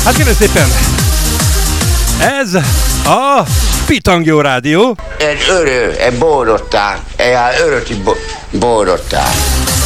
Hát kérlek szépen, ez a Pitangyó Rádió. Egy örő, egy bórottál, egy öröti bórottál.